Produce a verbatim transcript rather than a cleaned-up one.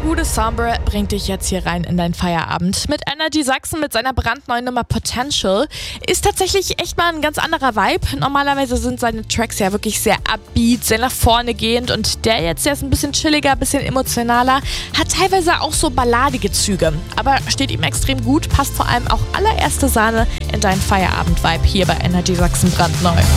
Gude Sombre bringt dich jetzt hier rein in deinen Feierabend. Mit Energy Sachsen mit seiner brandneuen Nummer Potential. Ist tatsächlich echt mal ein ganz anderer Vibe. Normalerweise sind seine Tracks ja wirklich sehr upbeat, sehr nach vorne gehend. Und der jetzt, der ist ein bisschen chilliger, ein bisschen emotionaler. Hat teilweise auch so balladige Züge. Aber steht ihm extrem gut. Passt vor allem auch allererste Sahne in deinen Feierabend-Vibe hier bei Energy Sachsen brandneu.